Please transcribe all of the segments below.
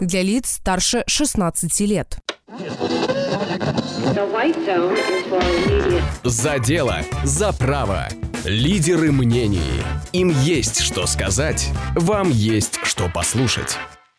для лиц старше 16 лет. За дело, за право. Лидеры мнений. Им есть что сказать, вам есть что послушать.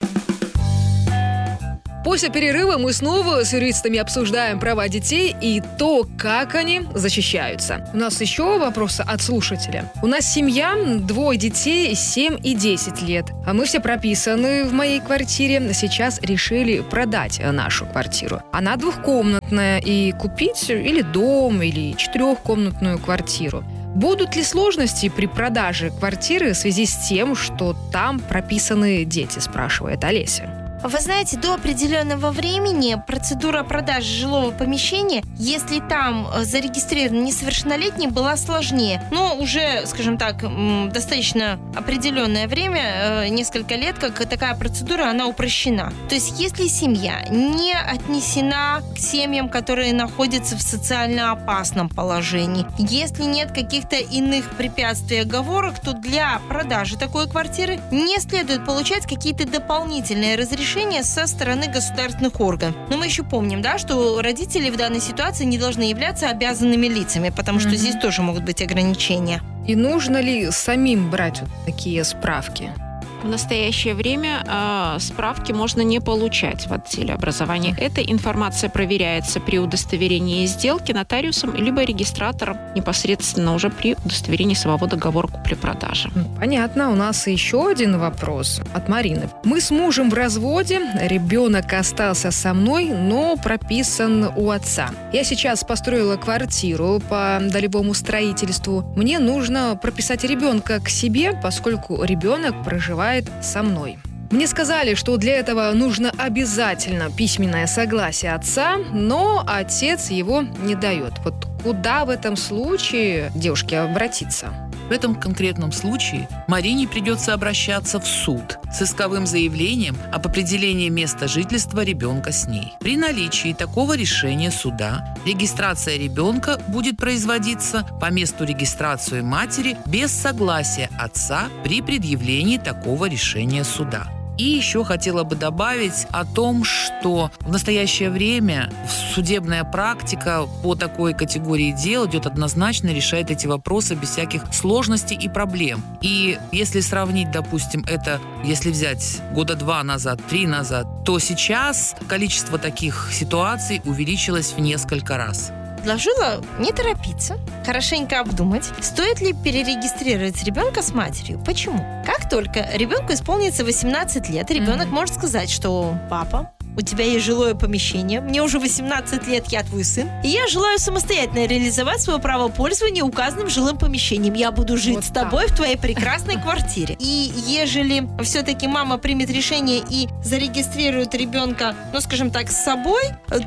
После перерыва мы снова с юристами обсуждаем права детей и то, как они защищаются. У нас еще вопросы от слушателя. У нас семья, 2 детей, 7 и 10 лет. А мы все прописаны в моей квартире. Сейчас решили продать нашу квартиру. Она 2-комнатная, и купить или дом, или 4-комнатную квартиру. Будут ли сложности при продаже квартиры в связи с тем, что там прописаны дети, спрашивает Олеся. Вы знаете, до определенного времени процедура продажи жилого помещения, если там зарегистрирован несовершеннолетний, была сложнее. Но уже, скажем так, достаточно определенное время, несколько лет, как такая процедура, она упрощена. То есть, если семья не отнесена к семьям, которые находятся в социально опасном положении, если нет каких-то иных препятствий и оговорок, то для продажи такой квартиры не следует получать какие-то дополнительные разрешения со стороны государственных органов. Но мы еще помним, да, что родители в данной ситуации не должны являться обязанными лицами, потому что здесь тоже могут быть ограничения. И нужно ли самим брать вот такие справки? В настоящее время справки можно не получать в отделе образования. Эта информация проверяется при удостоверении сделки нотариусом либо регистратором непосредственно уже при удостоверении самого договора купли-продажи. Понятно. У нас еще один вопрос от Марины. Мы с мужем в разводе, ребенок остался со мной, но прописан у отца. Я сейчас построила квартиру по долевому строительству. Мне нужно прописать ребенка к себе, поскольку ребенок проживает со мной. Мне сказали, что для этого нужно обязательно письменное согласие отца, но отец его не дает. Вот куда в этом случае девушке обратиться? В этом конкретном случае Марине придется обращаться в суд с исковым заявлением об определении места жительства ребенка с ней. При наличии такого решения суда регистрация ребенка будет производиться по месту регистрации матери без согласия отца при предъявлении такого решения суда. И еще хотела бы добавить о том, что в настоящее время судебная практика по такой категории дел идет однозначно, решает эти вопросы без всяких сложностей и проблем. И если сравнить, допустим, это, если взять года 2 назад, 3 назад, то сейчас количество таких ситуаций увеличилось в несколько раз. Предложила не торопиться, хорошенько обдумать, стоит ли перерегистрировать ребенка с матерью. Почему? Как только ребенку исполнится 18 лет, ребенок может сказать, что папа, у тебя есть жилое помещение, мне уже 18 лет, я твой сын, и я желаю самостоятельно реализовать свое право пользования указанным жилым помещением. Я буду жить вот с тобой в твоей прекрасной квартире. И ежели все-таки мама примет решение и зарегистрирует ребенка, ну, скажем так, с собой,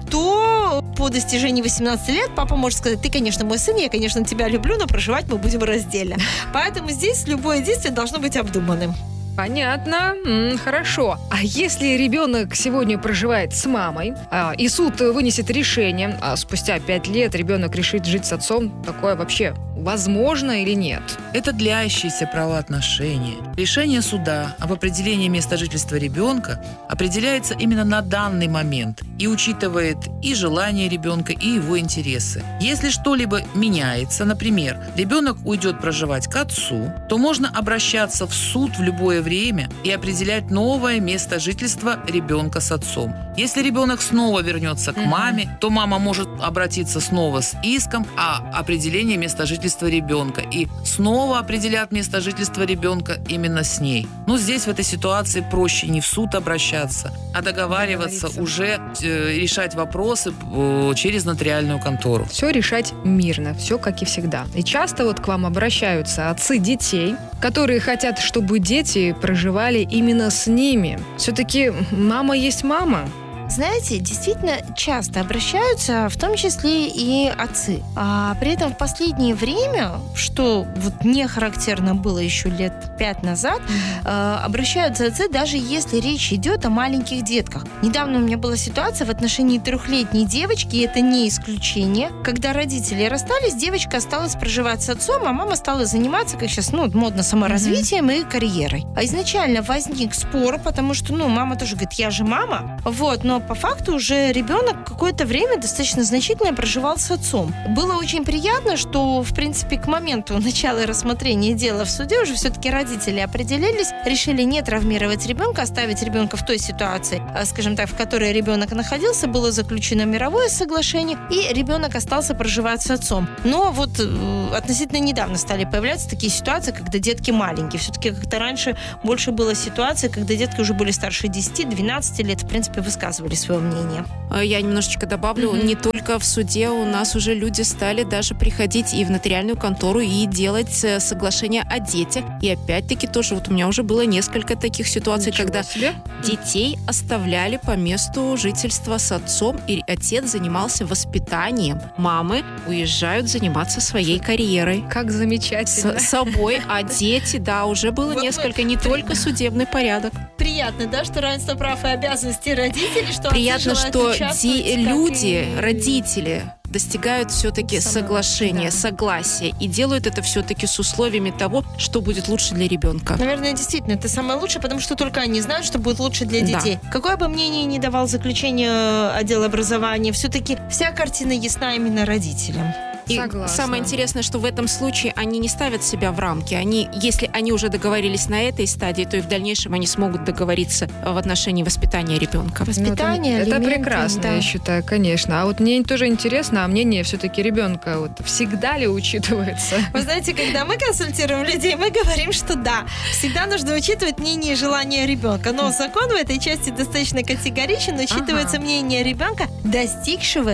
то по достижении 18 лет папа может сказать: ты, конечно, мой сын, я, конечно, тебя люблю, но проживать мы будем раздельно. Поэтому здесь любое действие должно быть обдуманным. Понятно. Хорошо. А если ребенок сегодня проживает с мамой, и суд вынесет решение, а спустя 5 лет ребенок решит жить с отцом, такое вообще возможно или нет? Это длящиеся правоотношения. Решение суда об определении места жительства ребенка определяется именно на данный момент и учитывает и желания ребенка, и его интересы. Если что-либо меняется, например, ребенок уйдет проживать к отцу, то можно обращаться в суд в любое время и определять новое место жительства ребенка с отцом. Если ребенок снова вернется к маме, то мама может обратиться снова с иском о определении места жительства ребенка и снова определят место жительства ребенка именно с ней. Но здесь в этой ситуации проще не в суд обращаться, а договариваться уже, решать вопросы через нотариальную контору. Все решать мирно, все как и всегда. И часто вот к вам обращаются отцы детей, которые хотят, чтобы дети проживали именно с ними. Все-таки мама есть мама. Знаете, действительно часто обращаются, в том числе и отцы. А при этом в последнее время, что вот не характерно было еще лет 5 назад, обращаются отцы, даже если речь идет о маленьких детках. Недавно у меня была ситуация в отношении 3-летней девочки, и это не исключение. Когда родители расстались, девочка осталась проживать с отцом, а мама стала заниматься, как сейчас модно, саморазвитием и карьерой. А изначально возник спор, потому что, мама тоже говорит, я же мама. Но по факту уже ребенок какое-то время достаточно значительное проживал с отцом. Было очень приятно, что, в принципе, к моменту начала рассмотрения дела в суде уже все-таки родители определились, решили не травмировать ребенка, оставить ребенка в той ситуации, скажем так, в которой ребенок находился, было заключено мировое соглашение, и ребенок остался проживать с отцом. Но относительно недавно стали появляться такие ситуации, когда детки маленькие. Все-таки как-то раньше больше было ситуаций, когда детки уже были старше 10-12 лет, в принципе, высказывали свое мнение. Я немножечко добавлю, не только в суде у нас уже люди стали даже приходить и в нотариальную контору и делать соглашение о детях. И опять-таки тоже у меня уже было несколько таких ситуаций, когда детей оставляли по месту жительства с отцом, и отец занимался воспитанием. Мамы уезжают заниматься своей карьерой. Как замечательно. С собой, а дети, уже было несколько, не только судебный порядок. Приятно, что равенство прав и обязанностей родителей, что приятно, что люди, родители достигают все-таки соглашения, согласия и делают это все-таки с условиями того, что будет лучше для ребенка. Наверное, действительно, это самое лучшее, потому что только они знают, что будет лучше для детей. Да. Какое бы мнение ни давал заключение отдел образования, все-таки вся картина ясна именно родителям. И самое интересное, что в этом случае они не ставят себя в рамки. Если они уже договорились на этой стадии, то и в дальнейшем они смогут договориться в отношении воспитания ребенка. Воспитание, это прекрасно, я считаю, конечно. А мне тоже интересно, а мнение все-таки ребенка всегда ли учитывается? Вы знаете, когда мы консультируем людей, мы говорим, что да, всегда нужно учитывать мнение и желание ребенка. Но закон в этой части достаточно категоричен. Учитывается мнение ребенка, достигшего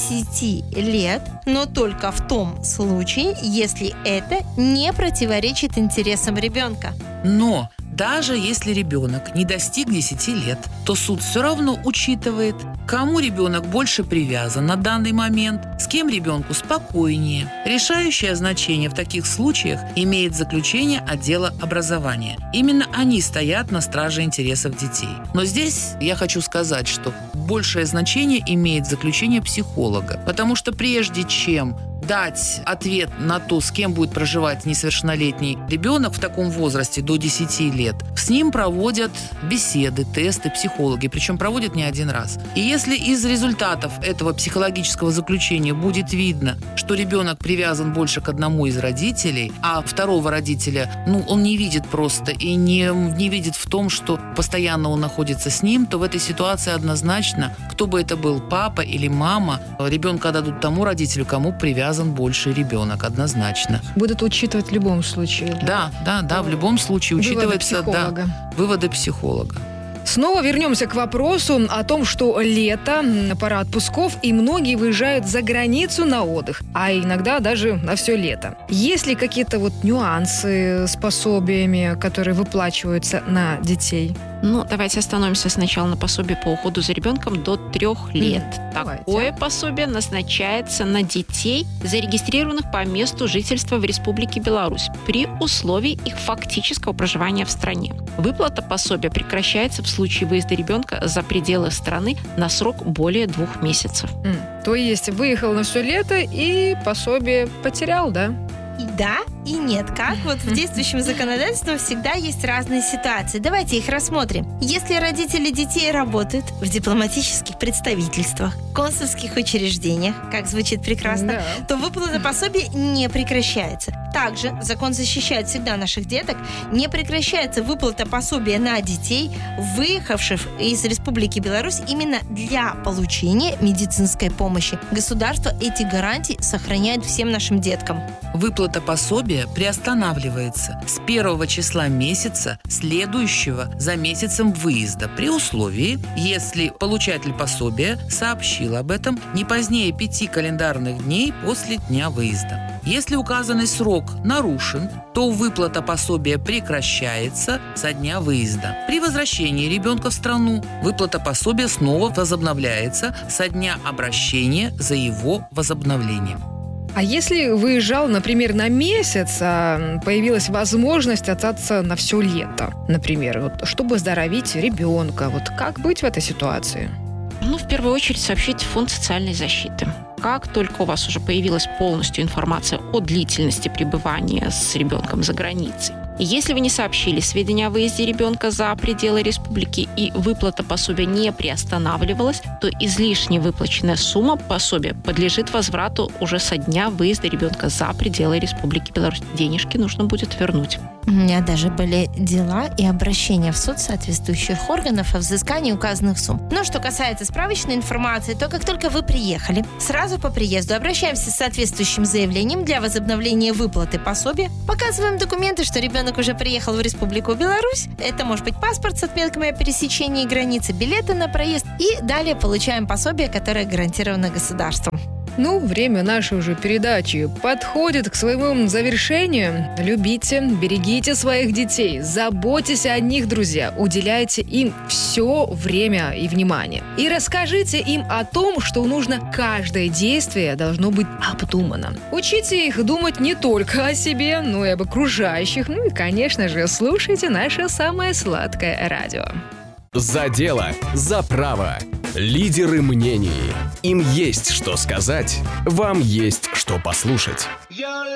10 лет, но только в том случае, если это не противоречит интересам ребенка. Но даже если ребенок не достиг 10 лет, то суд все равно учитывает, к кому ребенок больше привязан на данный момент, с кем ребенку спокойнее. Решающее значение в таких случаях имеет заключение отдела образования. Именно они стоят на страже интересов детей. Но здесь я хочу сказать, что большее значение имеет заключение психолога, потому что прежде чем дать ответ на то, с кем будет проживать несовершеннолетний ребенок в таком возрасте до 10 лет, с ним проводят беседы, тесты психологи, причем проводят не один раз. И если из результатов этого психологического заключения будет видно, что ребенок привязан больше к одному из родителей, а второго родителя, он не видит просто и не видит в том, что постоянно он находится с ним, то в этой ситуации однозначно, кто бы это был, папа или мама, ребенка отдадут тому родителю, кому привязан больше ребенок, однозначно. Будут учитывать в любом случае. Да, в любом случае учитывается выводы психолога. Снова вернемся к вопросу о том, что лето, пора отпусков, и многие выезжают за границу на отдых, а иногда даже на все лето. Есть ли какие-то нюансы с пособиями, которые выплачиваются на детей? Давайте остановимся сначала на пособии по уходу за ребенком до 3 лет. Такое пособие назначается на детей, зарегистрированных по месту жительства в Республике Беларусь, при условии их фактического проживания в стране. Выплата пособия прекращается в случае выезда ребенка за пределы страны на срок более 2 месяцев. То есть выехал на все лето и пособие потерял, да? И да, и нет. Как в действующем законодательстве всегда есть разные ситуации. Давайте их рассмотрим. Если родители детей работают в дипломатических представительствах, консульских учреждениях, как звучит прекрасно, то выплата пособия не прекращается. Также закон защищает всегда наших деток. Не прекращается выплата пособия на детей, выехавших из Республики Беларусь именно для получения медицинской помощи. Государство эти гарантии сохраняет всем нашим деткам. Выплата пособия пособие приостанавливается с 1 числа месяца, следующего за месяцем выезда, при условии, если получатель пособия сообщил об этом не позднее 5 календарных дней после дня выезда. Если указанный срок нарушен, то выплата пособия прекращается со дня выезда. При возвращении ребенка в страну выплата пособия снова возобновляется со дня обращения за его возобновлением. А если выезжал, например, на месяц, а появилась возможность остаться на все лето, например, чтобы оздоровить ребенка, как быть в этой ситуации? В первую очередь сообщите в Фонд социальной защиты. Как только у вас уже появилась полностью информация о длительности пребывания с ребенком за границей, и если вы не сообщили сведения о выезде ребенка за пределы республики и выплата пособия не приостанавливалась, то излишне выплаченная сумма пособия подлежит возврату уже со дня выезда ребенка за пределы Республики Беларусь. Денежки нужно будет вернуть. У меня даже были дела и обращения в суд соответствующих органов о взыскании указанных сумм. Но что касается справочной информации, то как только вы приехали, сразу по приезду обращаемся с соответствующим заявлением для возобновления выплаты пособия, показываем документы, что ребенок уже приехал в Республику Беларусь. Это может быть паспорт с отметками о пересечении границы, билеты на проезд. И далее получаем пособие, которое гарантировано государством. Время нашей уже передачи подходит к своему завершению. Любите, берегите своих детей, заботьтесь о них, друзья, уделяйте им все время и внимание. И расскажите им о том, что нужно каждое действие должно быть обдуманным. Учите их думать не только о себе, но и об окружающих. И, конечно же, слушайте наше самое сладкое радио. За дело, за право. Лидеры мнений. Им есть что сказать, вам есть что послушать.